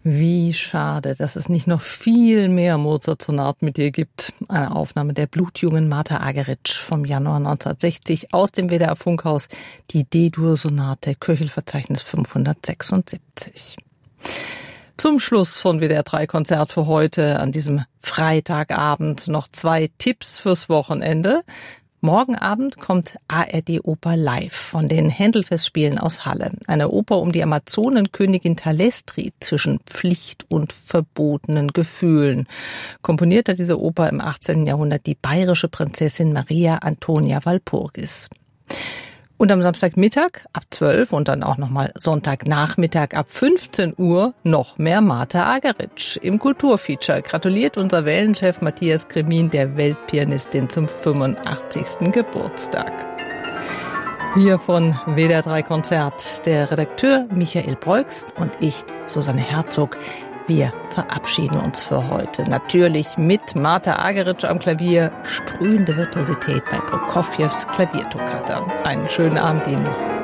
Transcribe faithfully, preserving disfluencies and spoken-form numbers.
Wie schade, dass es nicht noch viel mehr Mozart-Sonaten mit dir gibt. Eine Aufnahme der blutjungen Martha Argerich vom Januar neunzehnhundertsechzig aus dem W D R-Funkhaus, die D-Dur-Sonate, Köchelverzeichnis fünfhundertsechsundsiebzig. Zum Schluss von W D R drei Konzert für heute an diesem Freitagabend noch zwei Tipps fürs Wochenende. Morgen Abend kommt A R D Oper live von den Händel-Festspielen aus Halle. Eine Oper um die Amazonenkönigin Thalestri zwischen Pflicht und verbotenen Gefühlen. Komponiert hat diese Oper im achtzehnten Jahrhundert die bayerische Prinzessin Maria Antonia Walpurgis. Und am Samstagmittag ab zwölf und dann auch nochmal Sonntagnachmittag ab fünfzehn Uhr noch mehr Martha Argerich. Im Kulturfeature gratuliert unser Wellenchef Matthias Kremin der Weltpianistin zum fünfundachtzigsten Geburtstag. Wir von W D R drei Konzert, der Redakteur Michael Breugst und ich, Susanne Herzog. Wir verabschieden uns für heute. Natürlich mit Martha Argerich am Klavier, sprühende Virtuosität bei Prokofjews Klaviertoccata. Einen schönen Abend Ihnen noch.